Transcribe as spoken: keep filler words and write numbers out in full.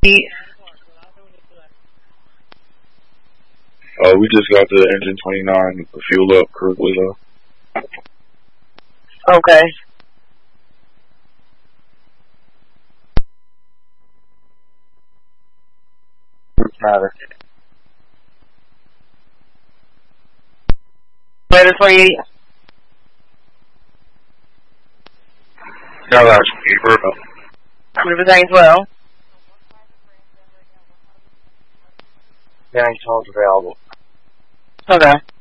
Uh, we just got the engine twenty-nine fuel up correctly though. Okay. Matter. Later twenty-eight. No, that's paper. Everything's well. Getting tolls available. Okay.